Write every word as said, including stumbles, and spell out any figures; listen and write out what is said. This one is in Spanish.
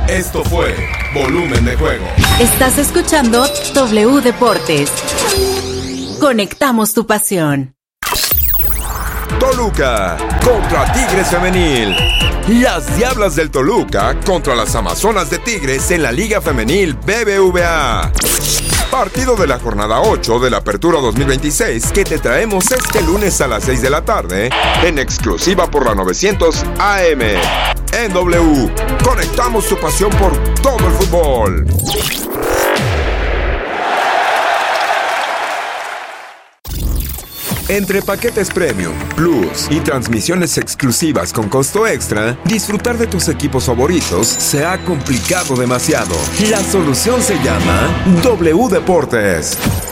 Esto fue Volumen de Juego. Estás escuchando W Deportes. Conectamos tu pasión. Toluca contra Tigres Femenil. Las Diablas del Toluca contra las Amazonas de Tigres en la Liga Femenil B B V A. Partido de la jornada ocho de la Apertura dos mil veintiséis que te traemos este lunes a las seis de la tarde en exclusiva por la novecientos A M. En W, conectamos tu pasión por todo el fútbol. Entre paquetes premium, plus y transmisiones exclusivas con costo extra, disfrutar de tus equipos favoritos se ha complicado demasiado. La solución se llama W Deportes.